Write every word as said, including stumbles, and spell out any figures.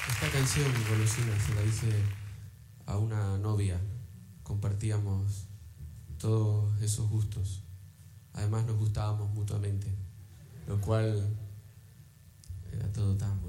Esta canción, Golosina, se la hice a una novia. Compartíamos todos esos gustos. Además nos gustábamos mutuamente, lo cual era todo tan